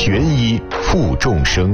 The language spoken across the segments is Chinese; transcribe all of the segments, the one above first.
学医负众生。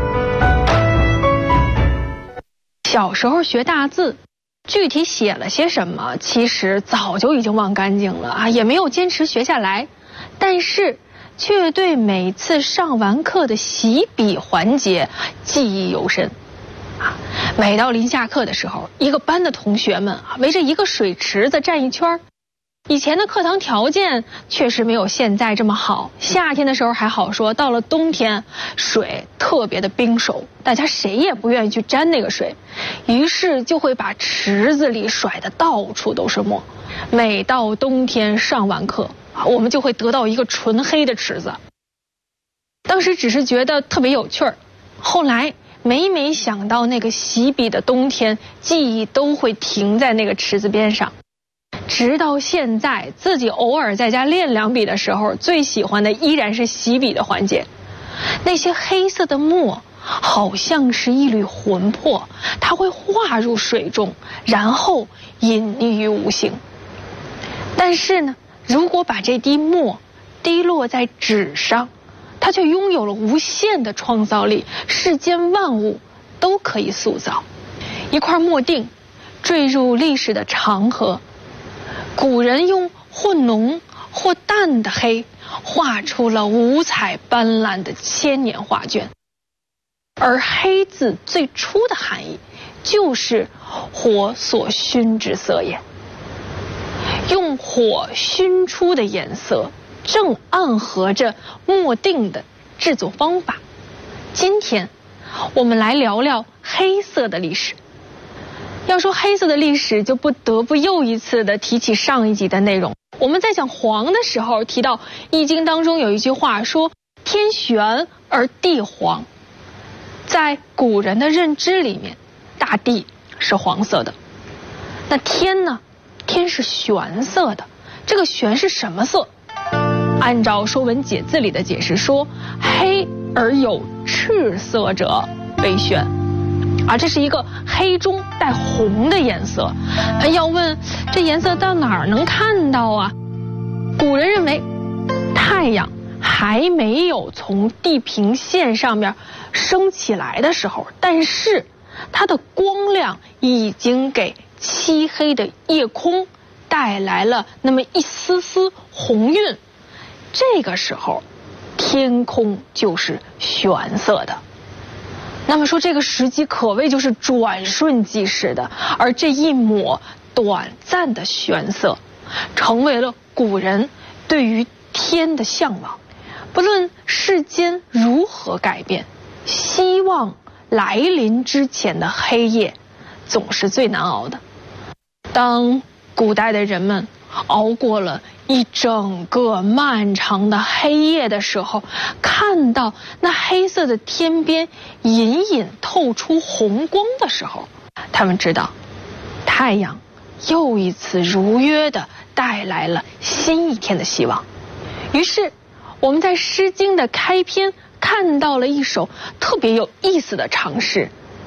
小时候学大字，具体写了些什么，其实早就已经忘干净了啊，也没有坚持学下来。但是却对每次上完课的洗笔环节记忆犹深。每到临下课的时候，一个班的同学们围着一个水池子站一圈。以前的课堂条件确实没有现在这么好，夏天的时候还好说，到了冬天水特别的冰熟，大家谁也不愿意去沾那个水，于是就会把池子里甩得到处都是墨。每到冬天上完课，我们就会得到一个纯黑的池子。当时只是觉得特别有趣儿，后来每每想到那个洗笔的冬天，记忆都会停在那个池子边上。直到现在，自己偶尔在家练两笔的时候，最喜欢的依然是洗笔的环节。那些黑色的墨好像是一缕魂魄，它会化入水中，然后隐匿于无形。但是呢，如果把这滴墨滴落在纸上，它却拥有了无限的创造力，世间万物都可以塑造。一块墨锭坠入历史的长河，古人用或浓或淡的黑画出了五彩斑斓的千年画卷。而黑字最初的含义就是火所熏之色也，用火熏出的颜色正暗合着墨锭的制作方法。今天我们来聊聊黑色的历史。要说黑色的历史，就不得不又一次的提起上一集的内容。我们在讲黄的时候提到《易经》当中有一句话说天玄而地黄。在古人的认知里面，大地是黄色的，那天呢？天是玄色的。这个玄是什么色？按照《说文解字》里的解释说，黑而有赤色者为玄。这是一个黑中带红的颜色。要问这颜色到哪儿能看到啊？古人认为太阳还没有从地平线上面升起来的时候，但是它的光亮已经给漆黑的夜空带来了那么一丝丝红晕。这个时候天空就是玄色的。那么说这个时机可谓就是转瞬即逝的，而这一抹短暂的玄色成为了古人对于天的向往。不论世间如何改变，希望来临之前的黑夜总是最难熬的。当古代的人们熬过了一整个漫长的黑夜的时候，看到那黑色的天边隐隐透出红光的时候，他们知道太阳又一次如约地带来了新一天的希望。于是我们在《诗经》的开篇看到了一首特别有意思的长诗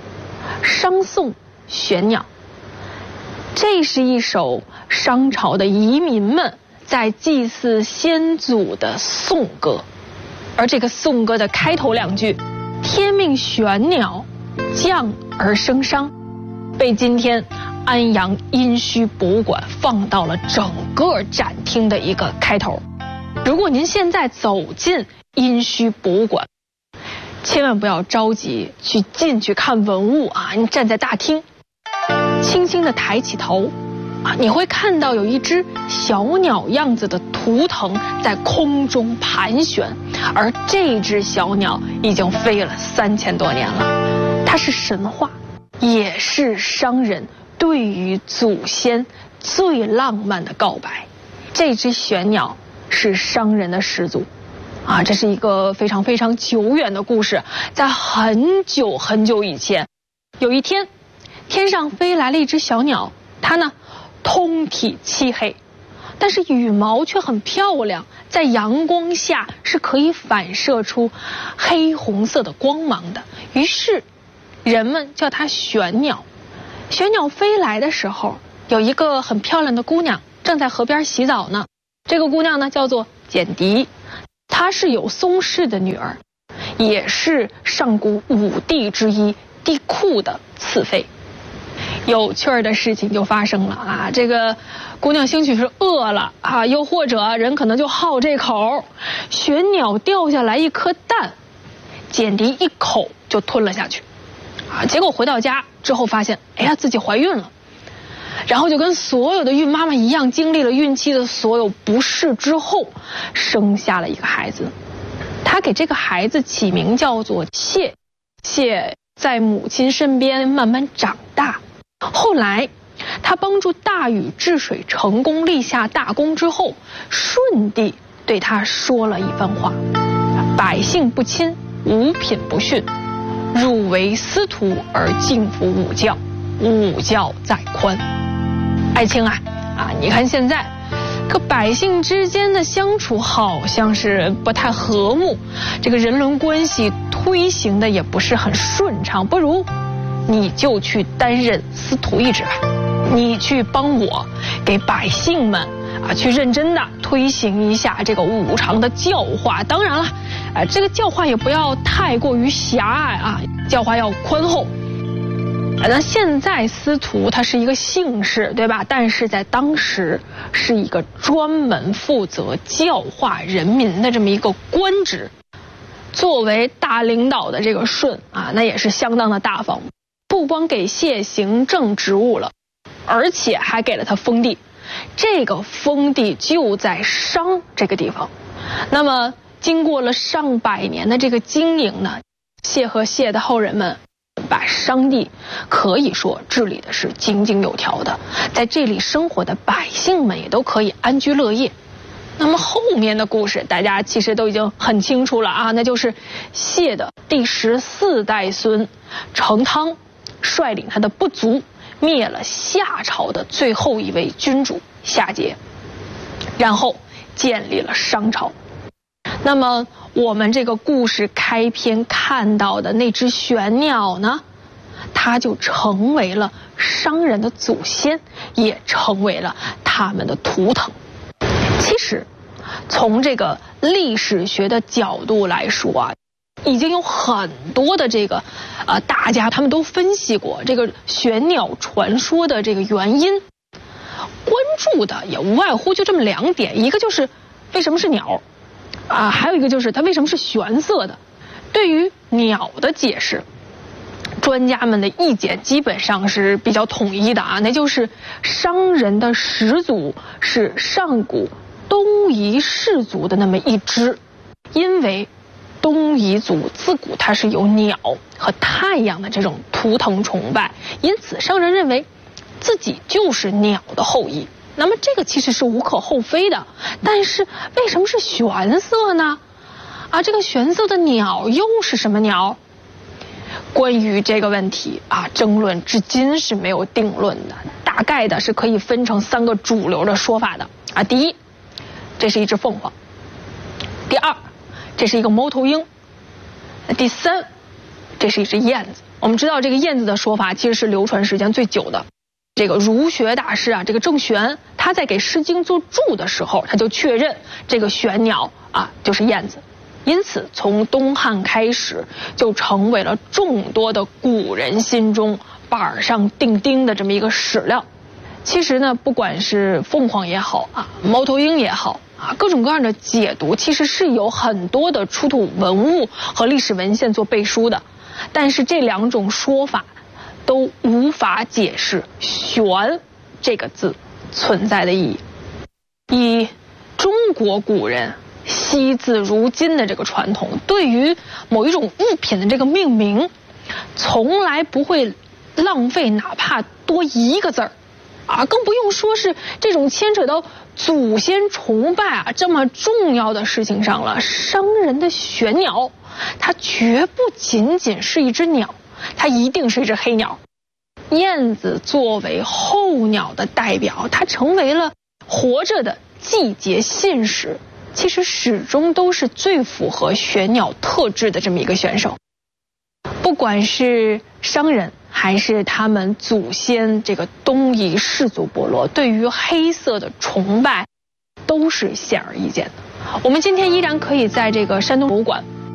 《商颂玄鸟》。这是一首商朝的遗民们在祭祀先祖的颂歌，而这个颂歌的开头两句“天命玄鸟，降而生商”，被今天安阳殷墟博物馆放到了整个展厅的一个开头。如果您现在走进殷墟博物馆，千万不要着急去进去看文物啊！你站在大厅，轻轻地抬起头，你会看到有一只小鸟样子的图腾在空中盘旋，而这只小鸟已经飞了3000多年了。它是神话，也是商人对于祖先最浪漫的告白。这只玄鸟是商人的始祖。这是一个非常非常久远的故事。在很久很久以前，有一天，天上飞来了一只小鸟，它呢通体漆黑，但是羽毛却很漂亮，在阳光下是可以反射出黑红色的光芒的。于是人们叫它玄鸟。玄鸟飞来的时候，有一个很漂亮的姑娘正在河边洗澡呢。这个姑娘呢叫做简狄，她是有松氏的女儿。 也是上古5帝之一帝喾的次妃。有趣的事情就发生了啊！这个姑娘兴许是饿了啊，又或者人可能就好这口，玄鸟掉下来一颗蛋，简狄一口就吞了下去，啊，结果回到家之后发现，哎呀，自己怀孕了，然后就跟所有的孕妈妈一样，经历了孕期的所有不适之后，生下了一个孩子。她给这个孩子起名叫做谢，谢在母亲身边慢慢长大。后来他帮助大禹治水成功，立下大功之后，舜帝对他说了一番话：百姓不亲，五品不训，汝为司徒而敬服五教，五教在宽。爱卿啊，你看现在可百姓之间的相处好像是不太和睦，这个人伦关系推行的也不是很顺畅，不如你就去担任司徒一职吧，你去帮我给百姓们去认真的推行一下这个五常的教化。当然了，这个教化也不要太过于狭隘啊，教化要宽厚。那现在司徒它是一个姓氏，对吧？但是在当时是一个专门负责教化人民的这么一个官职。作为大领导的这个舜那也是相当的大方。不光给谢行政职务了，而且还给了他封地。这个封地就在商这个地方。那么经过了上百年的这个经营呢，谢和谢的后人们把商地可以说治理的是井井有条的，在这里生活的百姓们也都可以安居乐业。那么后面的故事大家其实都已经很清楚了那就是谢的第14代孙成汤率领他的部族灭了夏朝的最后一位君主夏桀，然后建立了商朝。那么我们这个故事开篇看到的那只玄鸟呢，它就成为了商人的祖先，也成为了他们的图腾。其实从这个历史学的角度来说已经有很多的这个大家他们都分析过这个玄鸟传说的这个原因，关注的也无外乎就这么2点，一个就是为什么是鸟还有一个就是它为什么是玄色的。对于鸟的解释，专家们的意见基本上是比较统一的那就是商人的始祖是上古东夷氏族的那么一支，因为东夷族自古它是有鸟和太阳的这种图腾崇拜，因此商人认为自己就是鸟的后裔。那么这个其实是无可厚非的，但是为什么是玄色呢？这个玄色的鸟又是什么鸟？关于这个问题争论至今是没有定论的，大概的是可以分成3个主流的说法的第一，这是一只凤凰；第二，这是一个猫头鹰；第三，这是一只燕子。我们知道这个燕子的说法其实是流传时间最久的。这个儒学大师这个郑玄，他在给《诗经》做注的时候，他就确认这个玄鸟就是燕子。因此从东汉开始就成为了众多的古人心中板上钉钉的这么一个史料。其实呢，不管是凤凰也好猫头鹰也好各种各样的解读其实是有很多的出土文物和历史文献做背书的，但是这2种说法都无法解释玄这个字存在的意义。以中国古人惜字如金的这个传统，对于某一种物品的这个命名从来不会浪费哪怕多1个字儿更不用说是这种牵扯到祖先崇拜这么重要的事情上了。商人的玄鸟它绝不仅仅是一只鸟，它一定是一只黑鸟。燕子作为候鸟的代表，它成为了活着的季节信使，其实始终都是最符合玄鸟特质的这么一个选手。不管是商人还是他们祖先这个东夷氏族部落，对于黑色的崇拜都是显而易见的。我们今天依然可以在这个山东博物馆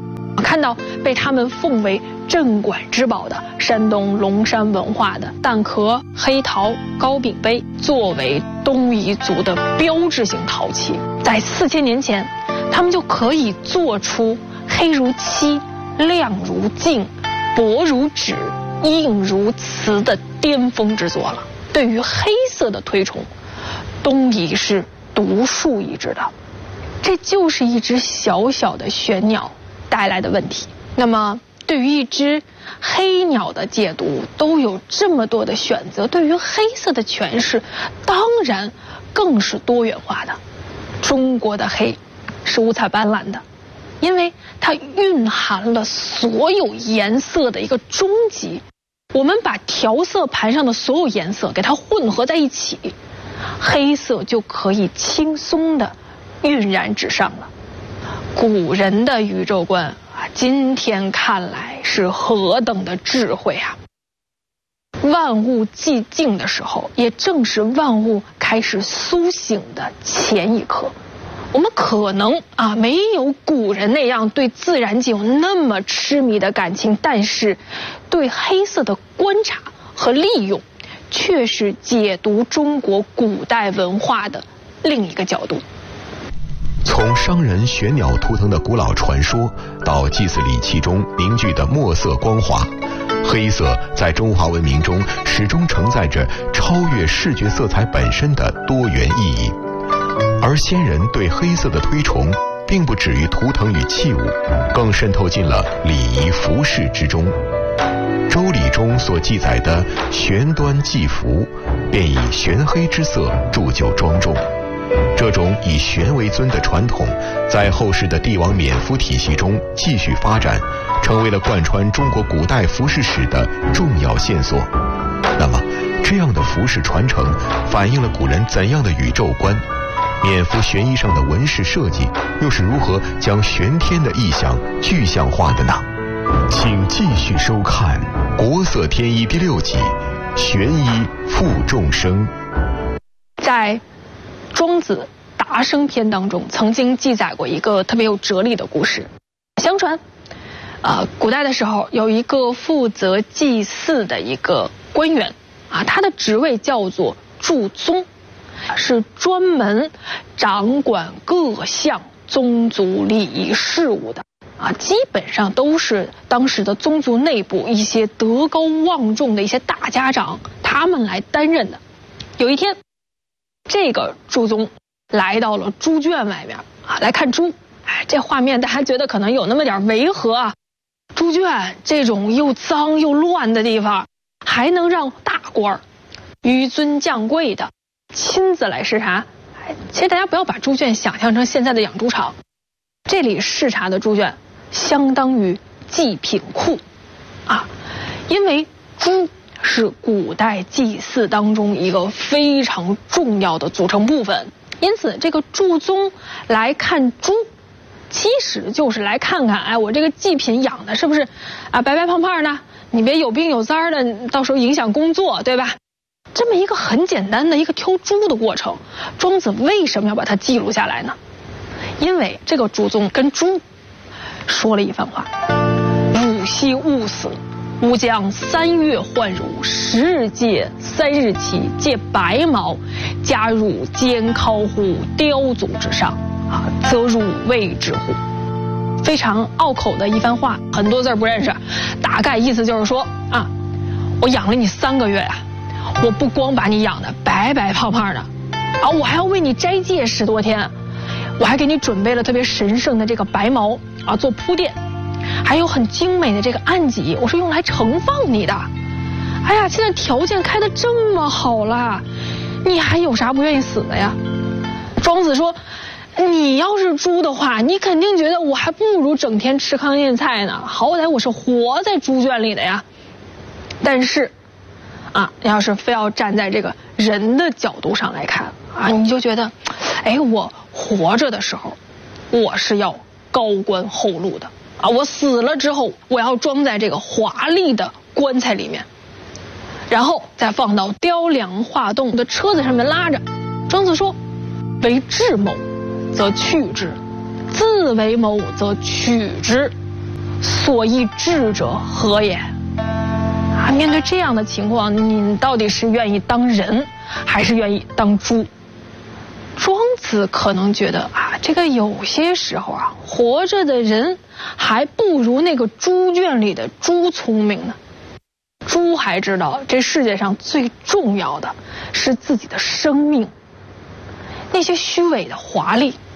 看到被他们奉为镇馆之宝的山东龙山文化的蛋壳、黑陶、糕饼杯，作为东夷族的标志性陶器，在4000年前，他们就可以做出黑如漆、亮如镜、薄如纸、硬如瓷的巅峰之作了。对于黑色的推崇，东夷是独树一帜的。这就是一只小小的玄鸟带来的问题。那么对于一只黑鸟的解读都有这么多的选择，对于黑色的诠释当然更是多元化的。中国的黑是五彩斑斓的，因为它蕴含了所有颜色的一个终极。我们把调色盘上的所有颜色给它混合在一起，黑色就可以轻松地晕染纸上了。古人的宇宙观啊，今天看来是何等的智慧啊！万物寂静的时候，也正是万物开始苏醒的前一刻。我们可能没有古人那样对自然界有那么痴迷的感情，但是对黑色的观察和利用，却是解读中国古代文化的另一个角度。 从商人玄鸟图腾的古老传说，到祭祀礼器中凝聚的墨色光华，黑色在中华文明中始终承载着超越视觉色彩本身的多元意义。而先人对黑色的推崇，并不止于图腾与器物，更渗透进了礼仪服饰之中。周礼中所记载的玄端祭服，便以玄黑之色铸就庄重。这种以玄为尊的传统，在后世的帝王冕服体系中继续发展，成为了贯穿中国古代服饰史的重要线索。那么，这样的服饰传承，反映了古人怎样的宇宙观？冕服玄衣上的纹饰设计，又是如何将玄天的意象具象化的呢？请继续收看《国色天衣》第6集《玄衣负众生》。 在庄子达生篇当中，曾经记载过一个特别有哲理的故事。相传，古代的时候，有一个负责祭祀的一个官员他的职位叫做祝宗，是专门掌管各项宗族礼仪事务的基本上都是当时的宗族内部一些德高望重的一些大家长他们来担任的。有一天，这个祝宗来到了猪圈外面来看猪。这画面大家觉得可能有那么点违和猪圈这种又脏又乱的地方，还能让大官纡尊降贵的亲自来视察。其实大家不要把猪圈想象成现在的养猪场，这里视察的猪圈相当于祭品库因为猪是古代祭祀当中一个非常重要的组成部分，因此这个祝宗来看猪，其实就是来看看我这个祭品养的是不是白白胖胖的，你别有病有灾的，到时候影响工作，对吧？这么一个很简单的一个挑猪的过程，庄子为什么要把它记录下来呢？因为这个祝宗跟猪说了一番话：汝昔勿死，吾将3月换汝，10日戒，3日起，借白毛，加汝肩尻乎雕足之上则汝谓之乎。非常拗口的一番话，很多字不认识，大概意思就是说我养了你3个月我不光把你养的白白胖胖的我还要为你斋戒10多天，我还给你准备了特别神圣的这个白毛做铺垫，还有很精美的这个案几，我是用来盛放你的。现在条件开得这么好了，你还有啥不愿意死的呀？庄子说，你要是猪的话，你肯定觉得我还不如整天吃糠咽菜呢，好歹我是活在猪圈里的呀。但是要是非要站在这个人的角度上来看你就觉得我活着的时候我是要高官厚禄的我死了之后我要装在这个华丽的棺材里面，然后再放到雕梁画栋的车子上面拉着。庄子说，为智谋则去之，自为谋则取之， 所以智者何也？啊，面对这样的情况，你到底是愿意当人，还是愿意当猪？庄子可能觉得啊，这个有些时候啊，活着的人还不如那个猪圈里的猪聪明呢。猪还知道这世界上最重要的是自己的生命，那些虚伪的华丽